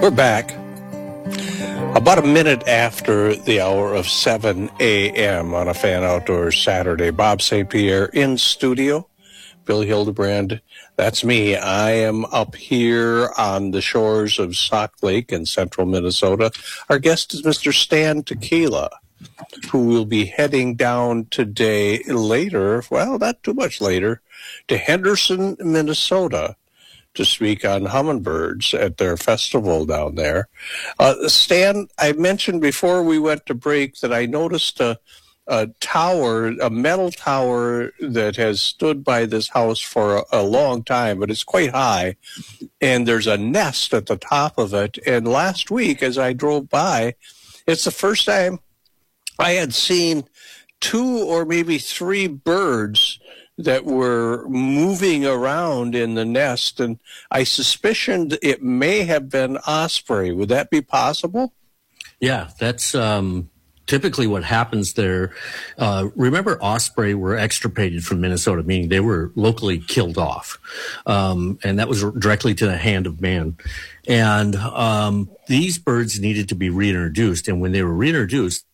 We're back. About a minute after the hour of 7 a.m. on a Fan Outdoors Saturday. Bob St. Pierre in studio. Billy Hildebrand, that's me. I am up here on the shores of Sauk Lake in central Minnesota. Our guest is Mr. Stan Tequila, who will be heading down today later, well, not too much later, to Henderson, Minnesota, to speak on hummingbirds at their festival down there. Stan, I mentioned before we went to break that I noticed a tower, a metal tower that has stood by this house for a long time, but it's quite high, and there's a nest at the top of it. And last week, as I drove by, it's the first time I had seen 2 or maybe 3 birds that were moving around in the nest, and I suspicioned it may have been osprey. Would that be possible? Yeah, that's typically what happens there. Remember, osprey were extirpated from Minnesota, meaning they were locally killed off, and that was directly to the hand of man. And these birds needed to be reintroduced, and when they were reintroduced,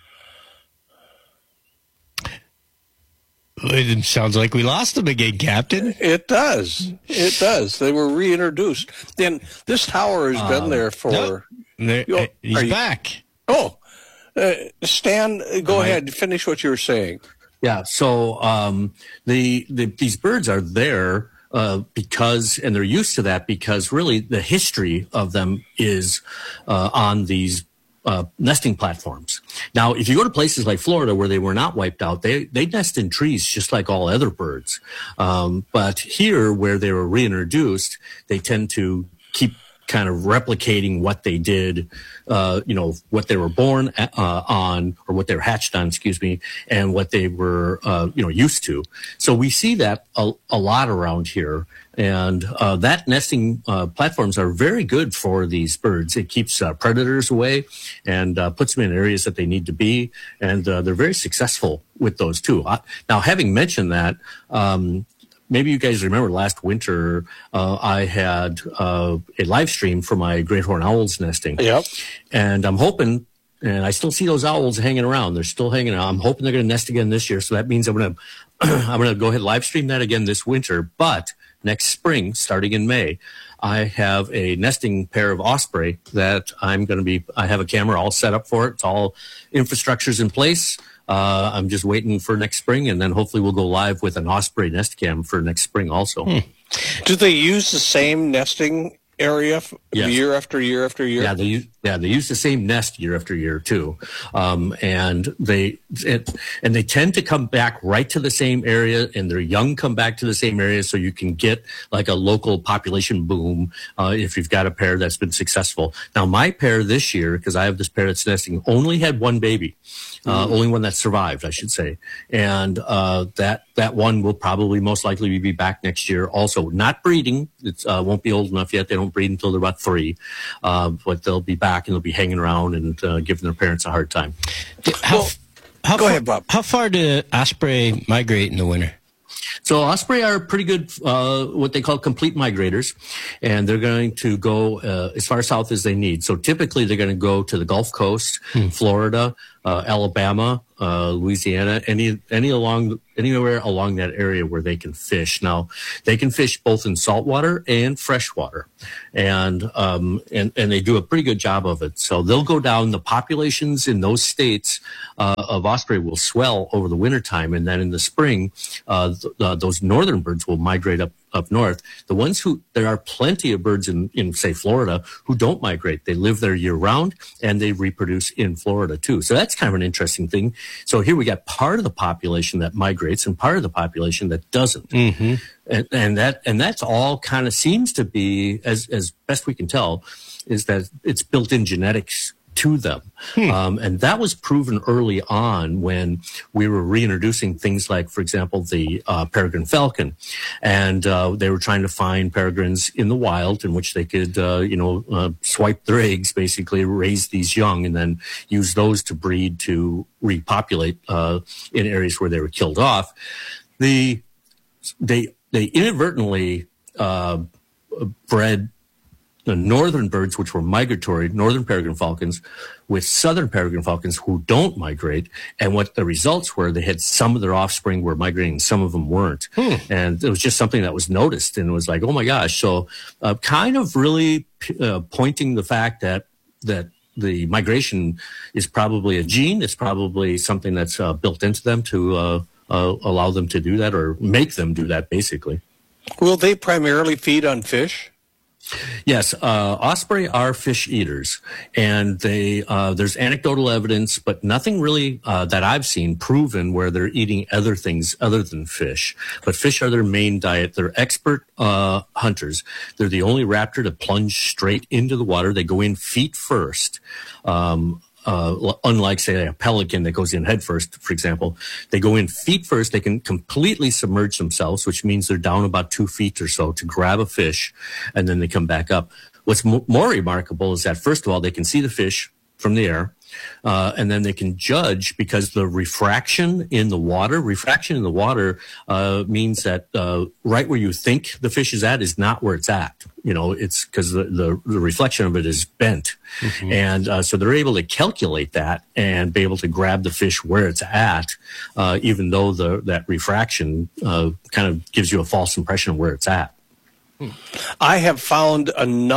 it sounds like we lost them again, Captain. It does. It does. They were reintroduced. Then this tower has been there for... Nope. He's back. Oh, Stan, go ahead. Finish what you were saying. Yeah. So these birds are there because, and they're used to that because really the history of them is on these nesting platforms. Now, if you go to places like Florida where they were not wiped out, they nest in trees just like all other birds. But here, where they were reintroduced, they tend to keep kind of replicating what they did, what they were born on, or what they were hatched on, and what they were, used to. So we see that a lot around here. And that nesting platforms are very good for these birds. It keeps predators away and puts them in areas that they need to be. And they're very successful with those, too. Now, having mentioned that, maybe you guys remember last winter, I had a live stream for my great horned owls nesting. Yep. And I'm hoping, and I still see those owls hanging around. They're still hanging around. I'm hoping they're going to nest again this year. So that means I'm going to go ahead and live stream that again this winter. But next spring, starting in May, I have a nesting pair of osprey that I have a camera all set up for it. It's all infrastructure's in place. I'm just waiting for next spring, and then hopefully we'll go live with an osprey nest cam for next spring also. Do they use the same nesting area year after year after year? Yeah, they use the same nest year after year too, and they tend to come back right to the same area, and their young come back to the same area, so you can get like a local population boom if you've got a pair that's been successful. Now, my pair this year, because I have this pair that's nesting, only had one baby. Only one that survived, I should say. And that one will probably most likely be back next year. Also, not breeding. It won't be old enough yet. They don't breed until they're about 3. But they'll be back and they'll be hanging around and giving their parents a hard time. Go ahead, Bob. How far do osprey migrate in the winter? So osprey are pretty good, what they call complete migrators, and they're going to go as far south as they need. So typically they're going to go to the Gulf Coast, Florida, Alabama, Louisiana, anywhere along that area where they can fish. Now, they can fish both in saltwater and freshwater, and they do a pretty good job of it. So they'll go down. The populations in those states of osprey will swell over the wintertime, and then in the spring, those northern birds will migrate up north. There are plenty of birds in say Florida who don't migrate. They live there year round and they reproduce in Florida too. So that's kind of an interesting thing. So here we got part of the population that migrates and part of the population that doesn't. Mm-hmm. And that's all kind of seems to be, as best we can tell, is that it's built-in genetics to them. And that was proven early on when we were reintroducing things like, for example, the peregrine falcon. And they were trying to find peregrines in the wild in which they could, swipe their eggs, basically raise these young and then use those to breed to repopulate in areas where they were killed off. They inadvertently bred the northern birds, which were migratory, northern peregrine falcons, with southern peregrine falcons who don't migrate. And what the results were, they had some of their offspring were migrating, some of them weren't. And it was just something that was noticed, and it was like, oh my gosh. So kind of really pointing the fact that the migration is probably a gene. It's probably something that's built into them to allow them to do that or make them do that, basically. Will they primarily feed on fish? Yes, osprey are fish eaters, and there's anecdotal evidence, but nothing really that I've seen proven where they're eating other things other than fish. But fish are their main diet. They're expert hunters. They're the only raptor to plunge straight into the water. They go in feet first. Unlike, say, a pelican that goes in head first, for example, they go in feet first. They can completely submerge themselves, which means they're down about 2 feet or so to grab a fish, and then they come back up. What's more remarkable is that, first of all, they can see the fish from the air, and then they can judge because the refraction in the water means that right where you think the fish is at is not where it's at. It's because the reflection of it is bent. Mm-hmm. And so they're able to calculate that and be able to grab the fish where it's at, even though that refraction kind of gives you a false impression of where it's at. I have found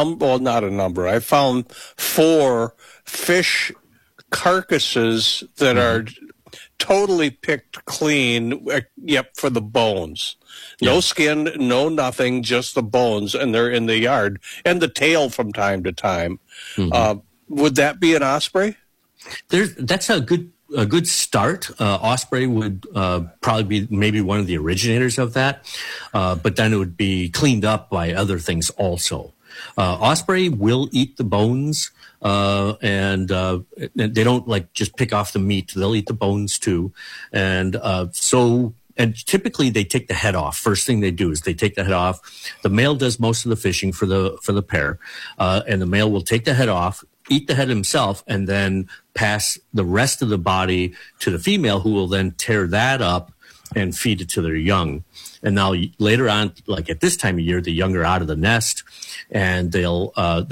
I found 4 fish carcasses that are totally picked clean, yep, for the bones. No skin, no nothing, just the bones, and they're in the yard, and the tail from time to time. Mm-hmm. Would that be an osprey? That's a good start. Osprey would probably be maybe one of the originators of that, but then it would be cleaned up by other things also. Osprey will eat the bones, and they don't just pick off the meat. They'll eat the bones too, and typically they take the head off. First thing they do is they take the head off. The male does most of the fishing for the pair, and the male will take the head off, eat the head himself, and then pass the rest of the body to the female, who will then tear that up and feed it to their young. And now later on, like at this time of year, the young are out of the nest, and they'll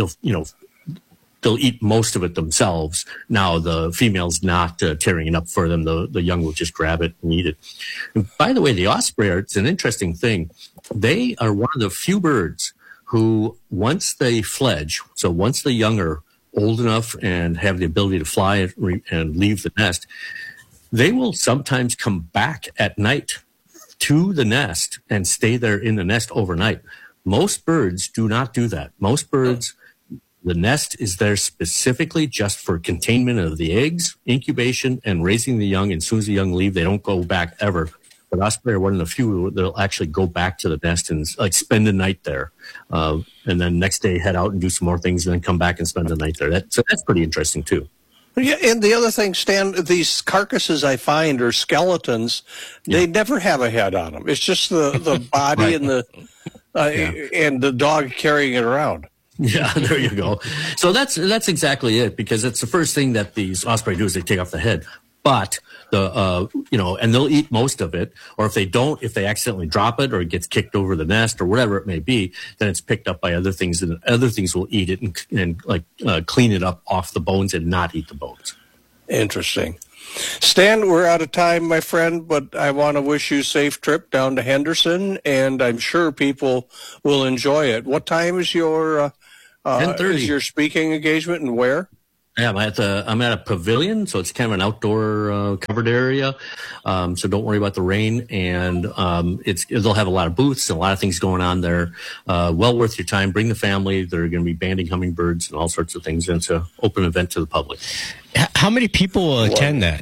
eat most of it themselves. Now the female's not tearing it up for them. The young will just grab it and eat it. And by the way, the osprey it's an interesting thing. They are one of the few birds who, once they fledge, so once the young are old enough and have the ability to fly and leave the nest, they will sometimes come back at night to the nest and stay there in the nest overnight. Most birds do not do that. Most birds, the nest is there specifically just for containment of the eggs, incubation, and raising the young. And as soon as the young leave, they don't go back ever. But osprey are one of the few that'll actually go back to the nest and spend the night there, and then next day head out and do some more things, and then come back and spend the night there. So that's pretty interesting too. Yeah, and the other thing, Stan, these carcasses I find are skeletons. They never have a head on them. It's just the body and and the dog carrying it around. Yeah, there you go. So that's exactly it, because it's the first thing that these osprey do is they take off the head. But and they'll eat most of it, or if they accidentally drop it or it gets kicked over the nest or whatever it may be, then it's picked up by other things, and other things will eat it and clean it up off the bones and not eat the bones. Interesting. Stan, we're out of time, my friend, but I want to wish you a safe trip down to Henderson, and I'm sure people will enjoy it. What time is your 10:30. Is your speaking engagement, and where? Yeah, I'm at a pavilion, so it's kind of an outdoor covered area. So don't worry about the rain, and they'll have a lot of booths and a lot of things going on there. Well worth your time. Bring the family. They're going to be banding hummingbirds and all sorts of things. And it's an open event to the public. How many people will attend that?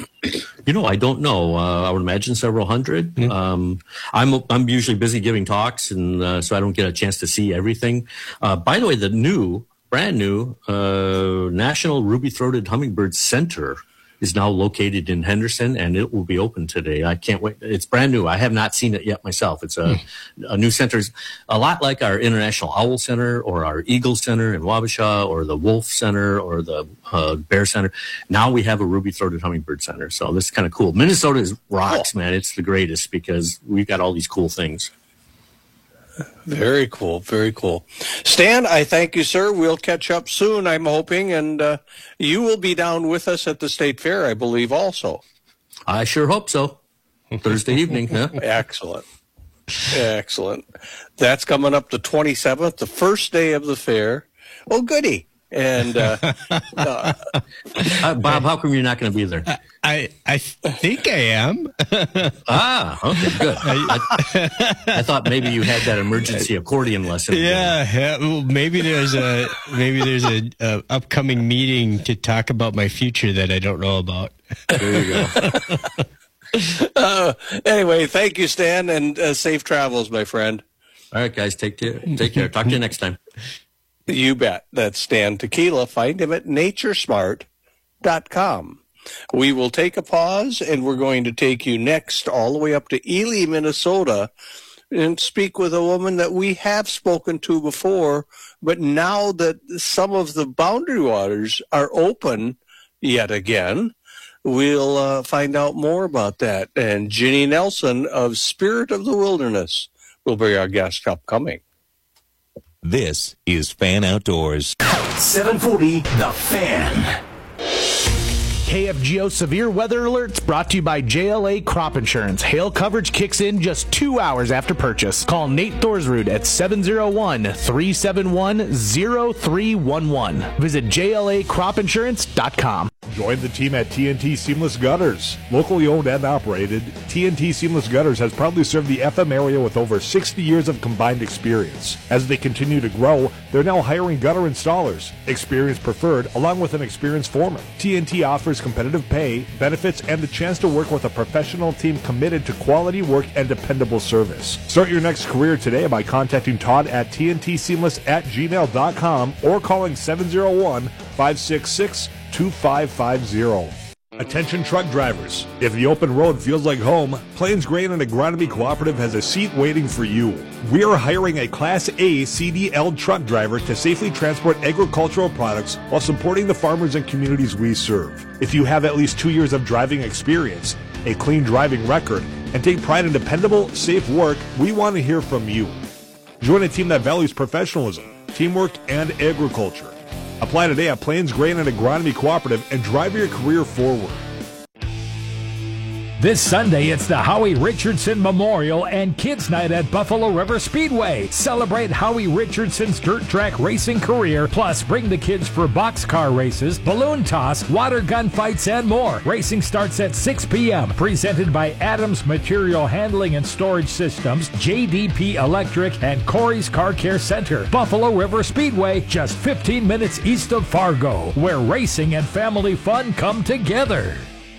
I don't know. I would imagine several hundred. Mm-hmm. I'm usually busy giving talks, and so I don't get a chance to see everything. By the way, brand new National Ruby-Throated Hummingbird Center is now located in Henderson, and it will be open today. I can't wait. It's brand new. I have not seen it yet myself. It's a new center, a lot like our International Owl Center or our Eagle Center in Wabasha or the Wolf Center or the Bear Center. Now we have a Ruby-Throated Hummingbird Center, so this is kind of cool. Minnesota rocks, man. It's the greatest because we've got all these cool things. Very cool. Very cool. Stan, I thank you, sir. We'll catch up soon, I'm hoping. And you will be down with us at the State Fair, I believe, also. I sure hope so. Thursday evening, huh? Excellent. Excellent. That's coming up the 27th, the first day of the fair. Oh, goody. And Bob, how come you're not going to be there? I think I am. Okay, good. I thought maybe you had that emergency accordion lesson. Yeah. Well, maybe there's a upcoming meeting to talk about my future that I don't know about. There you go. Anyway, thank you, Stan, and safe travels, my friend. All right, guys, take care. Talk to you next time. You bet. That's Stan Tequila. Find him at naturesmart.com. We will take a pause, and we're going to take you next all the way up to Ely, Minnesota, and speak with a woman that we have spoken to before, but now that some of the boundary waters are open yet again, we'll find out more about that. And Ginny Nelson of Spirit of the Wilderness will be our guest upcoming. This is Fan Outdoors. 740 The Fan. KFGO Severe Weather Alerts brought to you by JLA Crop Insurance. Hail coverage kicks in just 2 hours after purchase. Call Nate Thorsrud at 701-371-0311. Visit JLACropInsurance.com. Join the team at TNT Seamless Gutters. Locally owned and operated, TNT Seamless Gutters has proudly served the FM area with over 60 years of combined experience. As they continue to grow, they're now hiring gutter installers, experience preferred, along with an experienced foreman. TNT offers competitive pay, benefits, and the chance to work with a professional team committed to quality work and dependable service. Start your next career today by contacting Todd at tntseamless@gmail.com or calling 701-566-2550. Attention truck drivers. If the open road feels like home, Plains Grain and Agronomy Cooperative has a seat waiting for you. We are hiring a Class A CDL truck driver to safely transport agricultural products while supporting the farmers and communities we serve. If you have at least 2 years of driving experience, a clean driving record, and take pride in dependable, safe work, we want to hear from you. Join a team that values professionalism, teamwork, and agriculture. Apply today at Plains Grain and Agronomy Cooperative and drive your career forward. This Sunday, it's the Howie Richardson Memorial and Kids Night at Buffalo River Speedway. Celebrate Howie Richardson's dirt track racing career, plus bring the kids for boxcar races, balloon toss, water gun fights, and more. Racing starts at 6 p.m. Presented by Adams Material Handling and Storage Systems, JDP Electric, and Corey's Car Care Center. Buffalo River Speedway, just 15 minutes east of Fargo, where racing and family fun come together.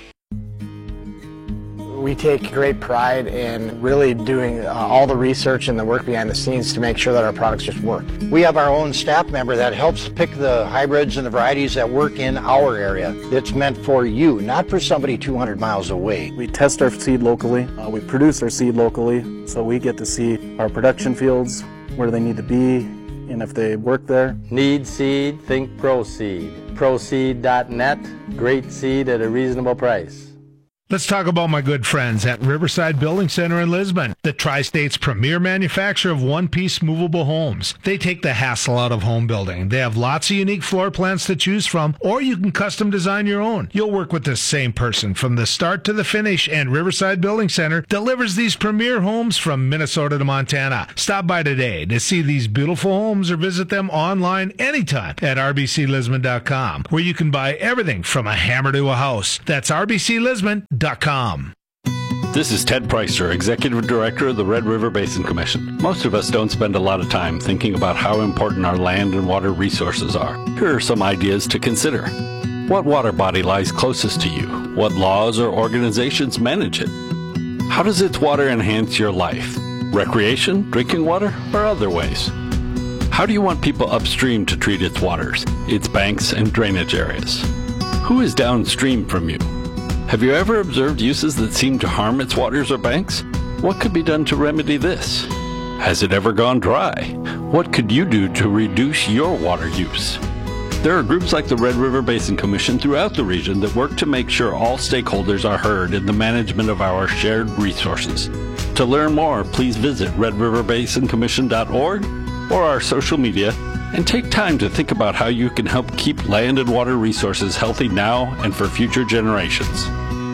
We take great pride in really doing all the research and the work behind the scenes to make sure that our products just work. We have our own staff member that helps pick the hybrids and the varieties that work in our area. It's meant for you, not for somebody 200 miles away. We test our seed locally. We produce our seed locally, so we get to see our production fields, where they need to be, and if they work there. Need seed? Think ProSeed. ProSeed.net. Great seed at a reasonable price. Let's talk about my good friends at Riverside Building Center in Lisbon, the Tri-State's premier manufacturer of one-piece movable homes. They take the hassle out of home building. They have lots of unique floor plans to choose from, or you can custom design your own. You'll work with the same person from the start to the finish, and Riverside Building Center delivers these premier homes from Minnesota to Montana. Stop by today to see these beautiful homes or visit them online anytime at rbclisbon.com, where you can buy everything from a hammer to a house. That's rbclisbon.com. This is Ted Preister, Executive Director of the Red River Basin Commission. Most of us don't spend a lot of time thinking about how important our land and water resources are. Here are some ideas to consider. What water body lies closest to you? What laws or organizations manage it? How does its water enhance your life? Recreation, drinking water, or other ways? How do you want people upstream to treat its waters, its banks and drainage areas? Who is downstream from you? Have you ever observed uses that seem to harm its waters or banks? What could be done to remedy this? Has it ever gone dry? What could you do to reduce your water use? There are groups like the Red River Basin Commission throughout the region that work to make sure all stakeholders are heard in the management of our shared resources. To learn more, please visit redriverbasincommission.org or our social media, and take time to think about how you can help keep land and water resources healthy now and for future generations.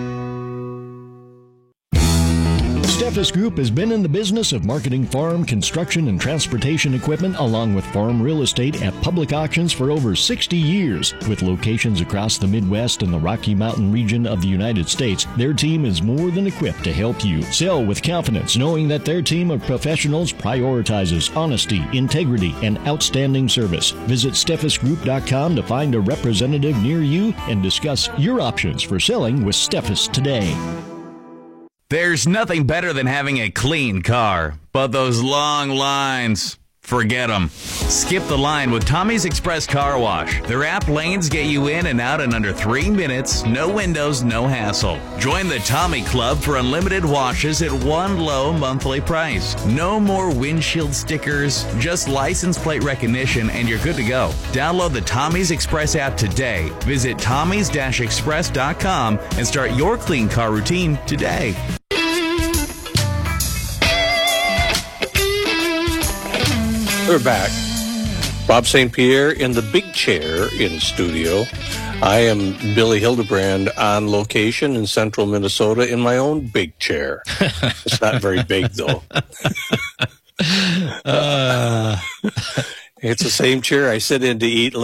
Steffes Group has been in the business of marketing farm, construction, and transportation equipment along with farm real estate at public auctions for over 60 years. With locations across the Midwest and the Rocky Mountain region of the United States, their team is more than equipped to help you sell with confidence, knowing that their team of professionals prioritizes honesty, integrity, and outstanding service. Visit SteffesGroup.com to find a representative near you and discuss your options for selling with Steffes today. There's nothing better than having a clean car, but those long lines, forget them. Skip the line with Tommy's Express Car Wash. Their app lanes get you in and out in under 3 minutes, no windows, no hassle. Join the Tommy Club for unlimited washes at one low monthly price. No more windshield stickers, just license plate recognition, and you're good to go. Download the Tommy's Express app today. Visit tommys-express.com and start your clean car routine today. We're back. Bob St. Pierre in the big chair in studio. I am Billy Hildebrand on location in central Minnesota in my own big chair. It's not very big, though. It's the same chair I sit in to eat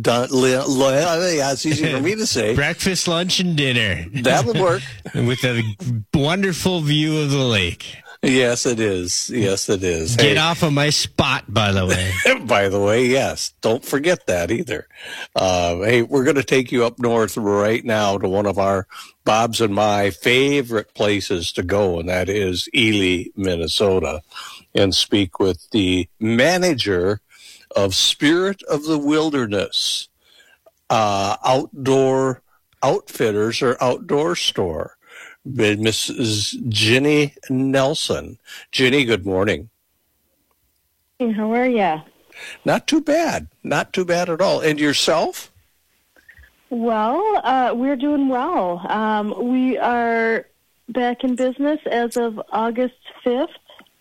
it's easy for me to say. Breakfast, lunch, and dinner. That'll work. With a wonderful view of the lake. Yes, it is. Yes, it is. Get off of my spot, by the way. By the way, yes. Don't forget that either. Hey, we're going to take you up north right now to one of our Bob's and my favorite places to go, and that is Ely, Minnesota, and speak with the manager of Spirit of the Wilderness outdoor outfitters or outdoor store. Mrs. Jenny Nelson. Jenny, good morning. How are you? Not too bad. Not too bad at all. And yourself? Well, we're doing well. We are back in business as of August 5th.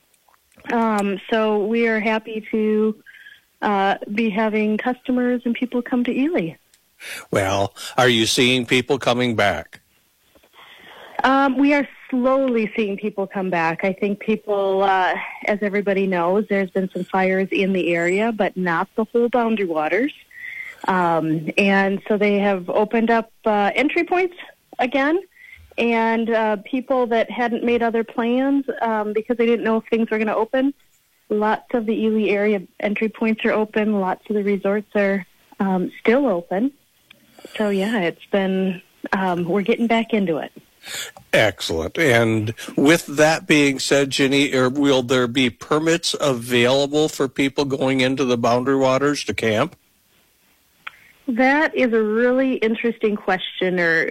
So we are happy to be having customers and people come to Ely. Well, are you seeing people coming back? We are slowly seeing people come back. I think people, as everybody knows, there's been some fires in the area, but not the whole Boundary Waters. And so they have opened up entry points again, and people that hadn't made other plans because they didn't know if things were going to open, lots of the Ely area entry points are open. Lots of the resorts are still open. So, yeah, it's been, we're getting back into it. Excellent. And with that being said, Jenny, will there be permits available for people going into the Boundary Waters to camp? That is a really interesting question. Well,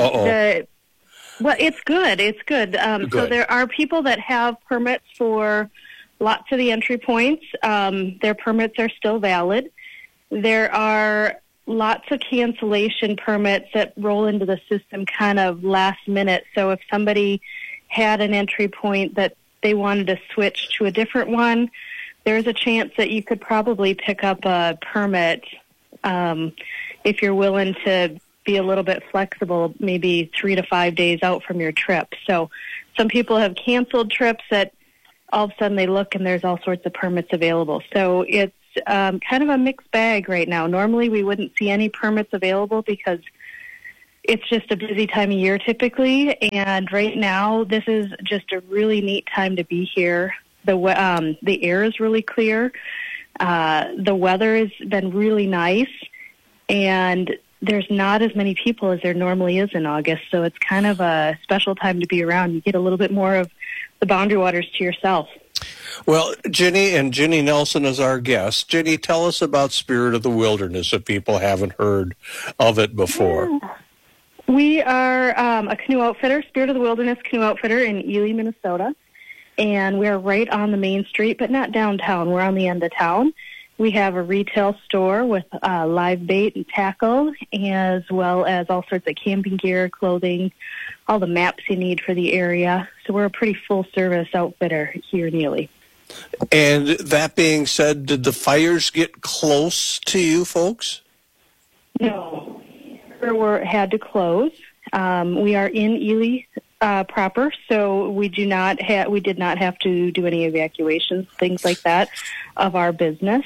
it's good. It's good. So there are people that have permits for lots of the entry points. Their permits are still valid. There are lots of cancellation permits that roll into the system kind of last minute. So if somebody had an entry point that they wanted to switch to a different one, there's a chance that you could probably pick up a permit if you're willing to be a little bit flexible, maybe 3 to 5 days out from your trip. So some people have canceled trips that all of a sudden they look and there's all sorts of permits available. So it's kind of a mixed bag right now. Normally we wouldn't see any permits available because it's just a busy time of year typically, and right now this is just a really neat time to be here. The air is really clear. The weather has been really nice, and there's not as many people as there normally is in August, so it's kind of a special time to be around. You get a little bit more of the Boundary Waters to yourself. Well, Jenny and Jenny Nelson is our guest. Jenny, tell us about Spirit of the Wilderness if people haven't heard of it before. Yeah. We are a canoe outfitter, Spirit of the Wilderness canoe outfitter in Ely, Minnesota. And we're right on the main street, but not downtown. We're on the end of town. We have a retail store with live bait and tackle, as well as all sorts of camping gear, clothing, all the maps you need for the area. So we're a pretty full-service outfitter here in Ely. And that being said, did the fires get close to you folks? No, we had to close. We are in Ely proper, so we did not have to do any evacuations, things like that, of our business.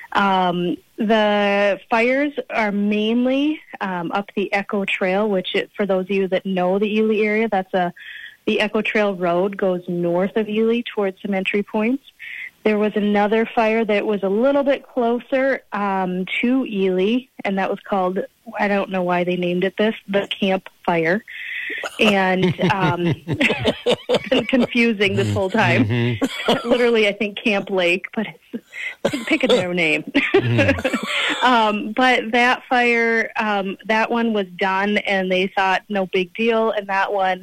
The fires are mainly up the Echo Trail, which for those of you that know the Ely area, the Echo Trail Road goes north of Ely towards some entry points. There was another fire that was a little bit closer to Ely, and that was called, I don't know why they named it this, the Camp Fire. And it's been confusing this whole time. Mm-hmm. Literally, I think Camp Lake, but pick a different name. Mm-hmm. But that fire, that one was done, and they thought no big deal. And that one,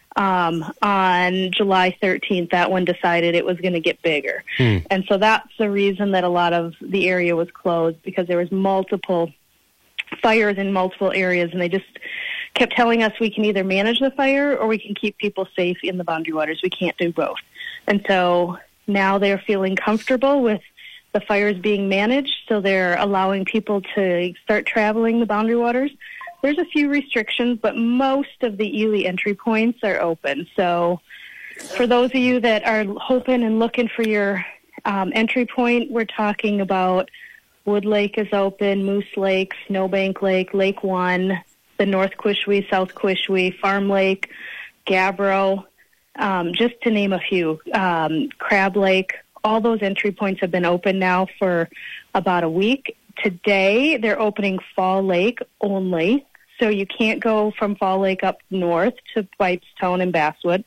on July 13th, that one decided it was going to get bigger. And so that's the reason that a lot of the area was closed, because there was multiple fires in multiple areas, and they just kept telling us we can either manage the fire or we can keep people safe in the Boundary Waters. We can't do both. And so now they're feeling comfortable with the fires being managed, so they're allowing people to start traveling the Boundary Waters. There's a few restrictions, but most of the Ely entry points are open. So for those of you that are hoping and looking for your entry point, we're talking about Wood Lake is open, Moose Lake, Snowbank Lake, Lake One, the North Quishwe, South Quishwe, Farm Lake, Gabbro, just to name a few. Crab Lake, all those entry points have been open now for about a week. Today, they're opening Fall Lake only, so you can't go from Fall Lake up north to Pipestone and Basswood.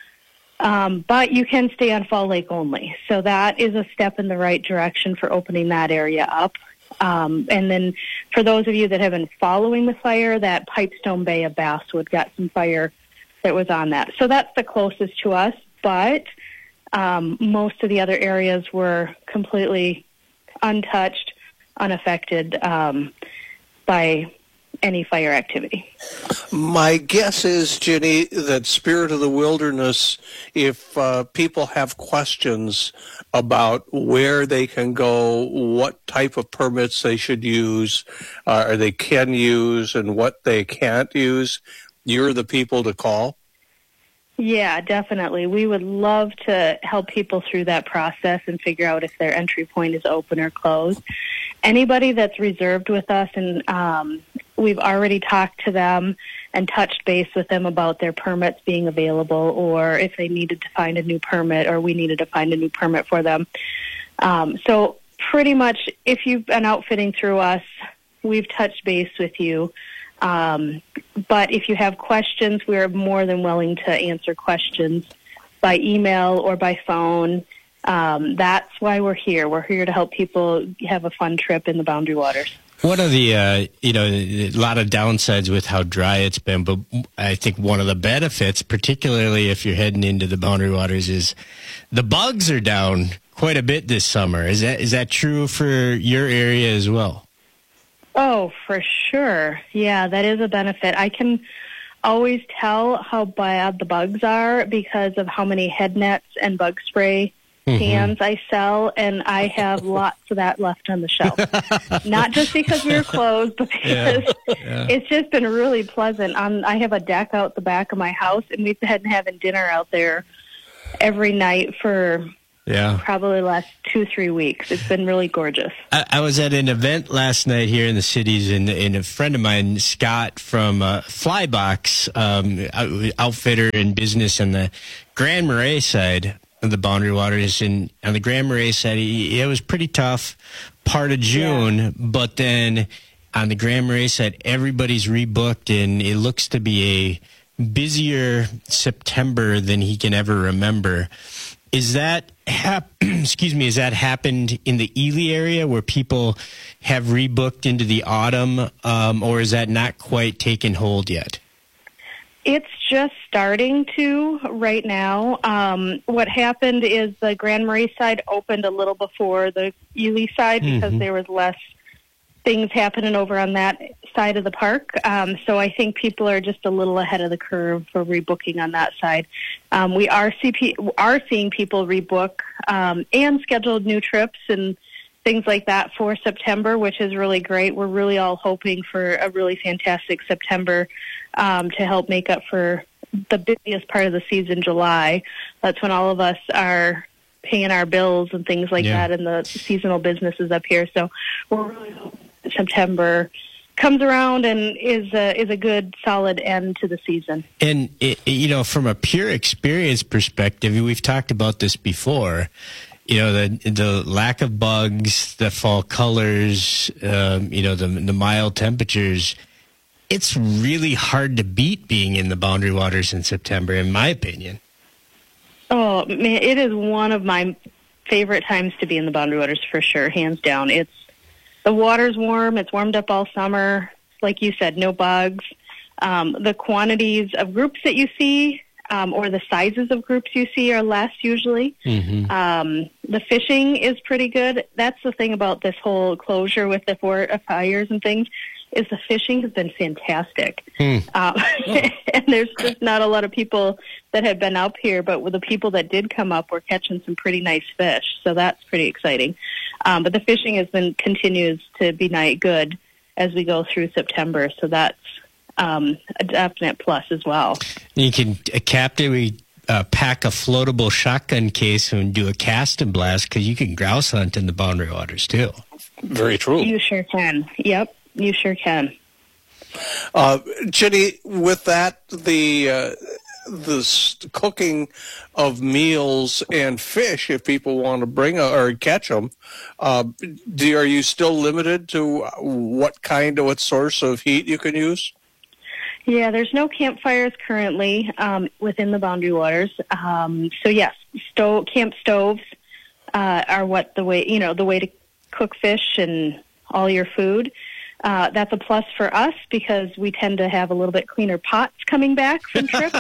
But you can stay on Fall Lake only. So that is a step in the right direction for opening that area up. And then for those of you that have been following the fire, that Pipestone Bay of Basswood got some fire that was on that. So that's the closest to us, but most of the other areas were completely untouched, unaffected by any fire activity. My guess is, Jenny, that Spirit of the Wilderness, if people have questions about where they can go, what type of permits they should use, or they can use, and what they can't use, you're the people to call? Yeah, definitely. We would love to help people through that process and figure out if their entry point is open or closed. Anybody that's reserved with us, and we've already talked to them and touched base with them about their permits being available, or if they needed to find a new permit, or we needed to find a new permit for them. So pretty much, if you've been outfitting through us, we've touched base with you. But if you have questions, we're more than willing to answer questions by email or by phone. That's why we're here. We're here to help people have a fun trip in the Boundary Waters. One of the, a lot of downsides with how dry it's been, but I think one of the benefits, particularly if you're heading into the Boundary Waters, is the bugs are down quite a bit this summer. Is that true for your area as well? Oh, for sure. Yeah, that is a benefit. I can always tell how bad the bugs are because of how many head nets and bug spray cans I sell, and I have lots of that left on the shelf. Not just because we were closed, but because it's just been really pleasant. I have a deck out the back of my house, and we've been having dinner out there every night for probably the last 2-3 weeks. It's been really gorgeous. I was at an event last night here in the cities, and a friend of mine, Scott from Flybox, outfitter in business on the Grand Marais side of the Boundary Waters, and on the Grand Marais side, it was pretty tough part of June, but then on the Grand Marais side, everybody's rebooked, and it looks to be a busier September than he can ever remember. Is that is that happened in the Ely area where people have rebooked into the autumn, or is that not quite taken hold yet? It's just starting to right now. What happened is the Grand Marais side opened a little before the Ely side because there was less things happening over on that side of the park. So I think people are just a little ahead of the curve for rebooking on that side. We are seeing people rebook and scheduled new trips and things like that for September, which is really great. We're really all hoping for a really fantastic September to help make up for the busiest part of the season, July. That's when all of us are paying our bills and things like that in the seasonal businesses up here. So we're really hoping that September comes around and is a good, solid end to the season. And, from a pure experience perspective, we've talked about this before, the lack of bugs, the fall colors, the mild temperatures, it's really hard to beat being in the Boundary Waters in September, in my opinion. Oh, man, it is one of my favorite times to be in the Boundary Waters for sure, hands down. The water's warm. It's warmed up all summer. Like you said, no bugs. The quantities of groups that you see or the sizes of groups you see are less usually. The fishing is pretty good. That's the thing about this whole closure with the fires and things, is the fishing has been fantastic. And there's just not a lot of people that have been up here, but with the people that did come up, we're catching some pretty nice fish. So that's pretty exciting. But the fishing continues to be good as we go through September. So that's a definite plus as well. You can, Captain, we pack a floatable shotgun case and do a cast and blast because you can grouse hunt in the Boundary Waters too. Very true. You sure can. Yep. You sure can. Jenny, with that, the cooking of meals and fish, if people want to bring or catch them, are you still limited to what source of heat you can use? Yeah, there's no campfires currently within the Boundary Waters. So yes, camp stoves are the way to cook fish and all your food. That's a plus for us because we tend to have a little bit cleaner pots coming back from trips.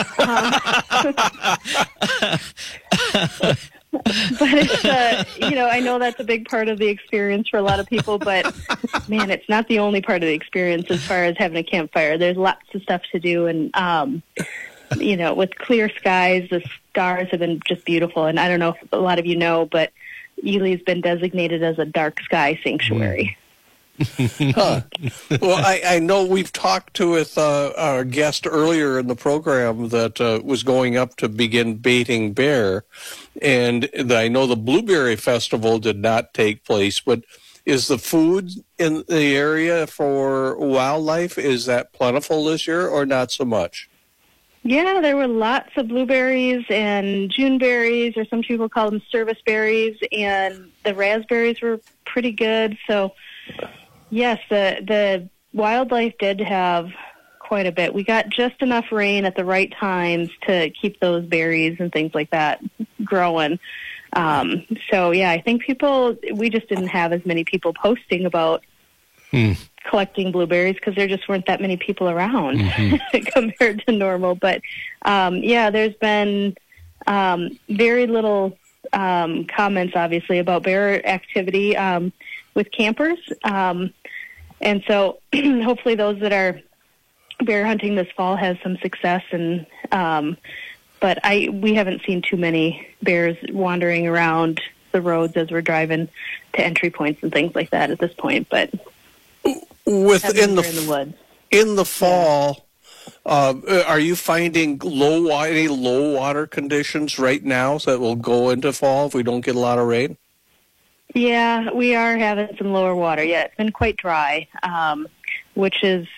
But it's, I know that's a big part of the experience for a lot of people, but man, it's not the only part of the experience as far as having a campfire. There's lots of stuff to do, and with clear skies, the stars have been just beautiful. And I don't know if a lot of you know, but Ely's been designated as a dark sky sanctuary. Well, I know we've talked with our guest earlier in the program that was going up to begin baiting bear, and I know the Blueberry Festival did not take place, but is the food in the area for wildlife, is that plentiful this year or not so much? Yeah, there were lots of blueberries and Juneberries, or some people call them service berries, and the raspberries were pretty good. So yes, the wildlife did have quite a bit. We got just enough rain at the right times to keep those berries and things like that growing. So, yeah, I think we just didn't have as many people posting about collecting blueberries because there just weren't that many people around compared to normal. But, there's been very little comments, obviously, about bear activity with campers. And so hopefully those that are bear hunting this fall has some success. And but we haven't seen too many bears wandering around the roads as we're driving to entry points and things like that at this point. But in the woods in the fall, are you finding any low water conditions right now that will go into fall if we don't get a lot of rain? Yeah, we are having some lower water. Yeah, it's been quite dry, which is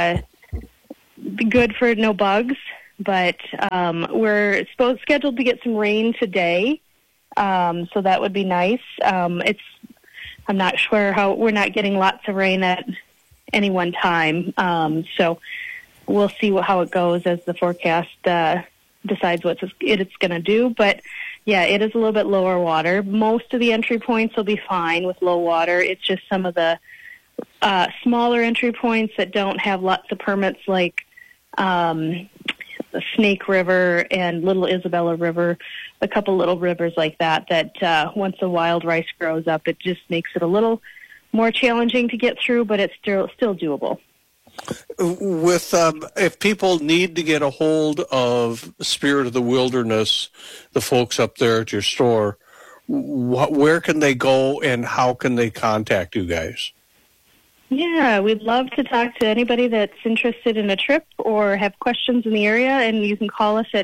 good for no bugs. But we're scheduled to get some rain today, so that would be nice. I'm not sure how we're not getting lots of rain at any one time, so we'll see how it goes as the forecast decides what it's going to do. But yeah, it is a little bit lower water. Most of the entry points will be fine with low water. It's just some of the smaller entry points that don't have lots of permits, like the Snake River and Little Isabella River, a couple little rivers like that once the wild rice grows up, it just makes it a little more challenging to get through, but it's still doable. With if people need to get a hold of Spirit of the Wilderness, the folks up there at your store, where can they go and how can they contact you guys? Yeah, we'd love to talk to anybody that's interested in a trip or have questions in the area, and you can call us at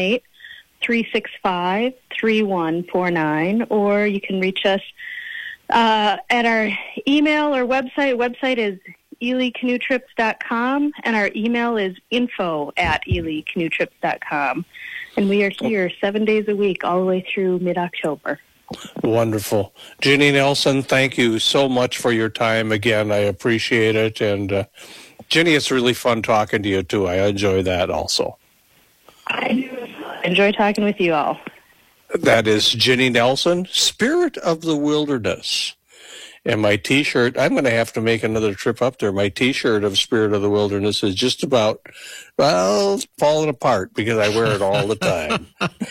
218-365-3149, or you can reach us at our email or website. Website is EliCanoeTrips.com, and our email is info@EliCanoeTrips.com. And we are here 7 days a week all the way through mid-October. Wonderful. Ginny Nelson, thank you so much for your time again. I appreciate it. And Ginny, it's really fun talking to you, too. I enjoy that also. I do enjoy talking with you all. That is Ginny Nelson, Spirit of the Wilderness. And my T-shirt, I'm going to have to make another trip up there. My T-shirt of Spirit of the Wilderness is just about, well, falling apart because I wear it all the time.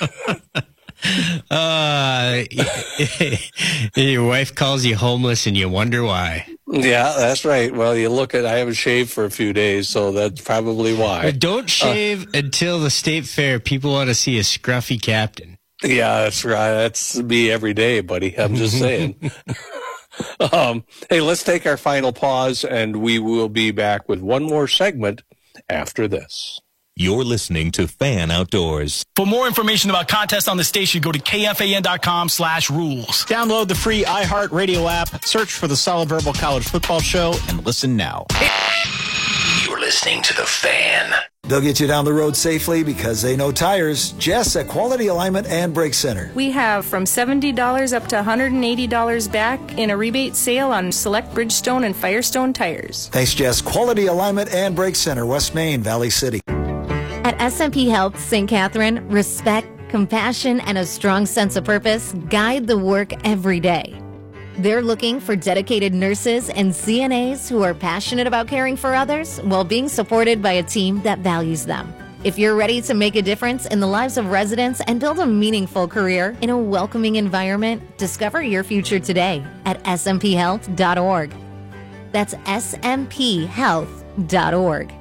Your wife calls you homeless and you wonder why. Yeah, that's right. Well, you look at, I haven't shaved for a few days, so that's probably why. But don't shave until the state fair. People want to see a scruffy captain. Yeah, that's right. That's me every day, buddy. I'm just saying. Hey, let's take our final pause, and we will be back with one more segment after this. You're listening to Fan Outdoors. For more information about contests on the station, go to kfan.com/rules. Download the free iHeartRadio app, search for the Solid Verbal College Football Show, and listen now. You're listening to The Fan. They'll get you down the road safely because they know tires. Jess at Quality Alignment and Brake Center. We have from $70 up to $180 back in a rebate sale on select Bridgestone and Firestone tires. Thanks, Jess. Quality Alignment and Brake Center, West Main, Valley City. At SMP Health St. Catherine, respect, compassion, and a strong sense of purpose guide the work every day. They're looking for dedicated nurses and CNAs who are passionate about caring for others while being supported by a team that values them. If you're ready to make a difference in the lives of residents and build a meaningful career in a welcoming environment, discover your future today at smphealth.org. That's smphealth.org.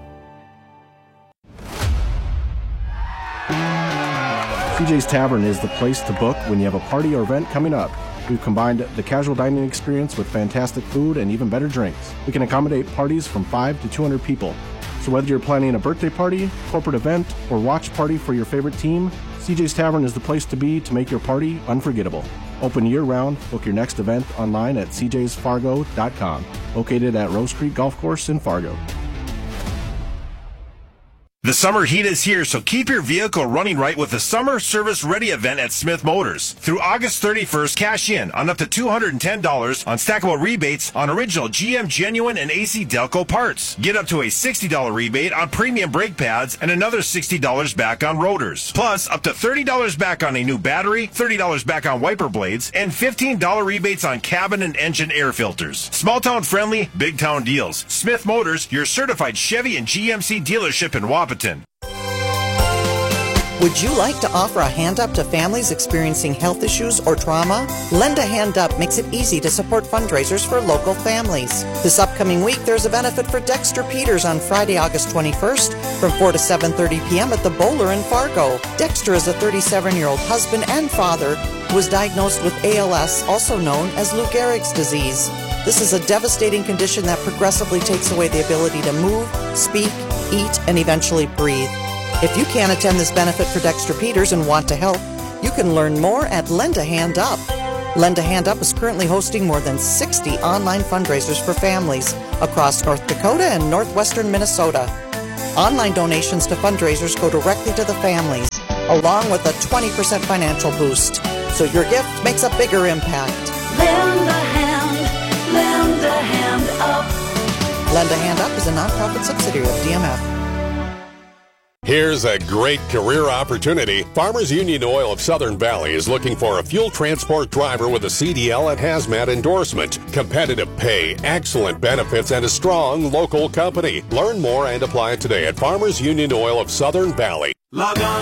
CJ's Tavern is the place to book when you have a party or event coming up. We've combined the casual dining experience with fantastic food and even better drinks. We can accommodate parties from 5 to 200 people. So whether you're planning a birthday party, corporate event, or watch party for your favorite team, CJ's Tavern is the place to be to make your party unforgettable. Open year-round. Book your next event online at cjsfargo.com. Located at Rose Creek Golf Course in Fargo. The summer heat is here, so keep your vehicle running right with the Summer Service Ready event at Smith Motors. Through August 31st, cash in on up to $210 on stackable rebates on original GM Genuine and AC Delco parts. Get up to a $60 rebate on premium brake pads and another $60 back on rotors. Plus, up to $30 back on a new battery, $30 back on wiper blades, and $15 rebates on cabin and engine air filters. Small town friendly, big town deals. Smith Motors, your certified Chevy and GMC dealership in Wapaton. Would you like to offer a hand up to families experiencing health issues or trauma? Lend a Hand Up makes it easy to support fundraisers for local families. This upcoming week, there's a benefit for Dexter Peters on Friday, August 21st from 4 to 7:30 p.m. at the Bowler in Fargo. Dexter is a 37-year-old husband and father who was diagnosed with ALS, also known as Lou Gehrig's disease. This is a devastating condition that progressively takes away the ability to move, speak, eat, and eventually breathe. If you can't attend this benefit for Dexter Peters and want to help, you can learn more at Lend a Hand Up. Lend a Hand Up is currently hosting more than 60 online fundraisers for families across North Dakota and northwestern Minnesota. Online donations to fundraisers go directly to the families, along with a 20% financial boost. So your gift makes a bigger impact. Lend a hand up. Lend a Hand Up is a nonprofit subsidiary of DMF. Here's a great career opportunity. Farmers Union Oil of Southern Valley is looking for a fuel transport driver with a CDL and hazmat endorsement. Competitive pay, excellent benefits, and a strong local company. Learn more and apply today at Farmers Union Oil of Southern Valley. Log on.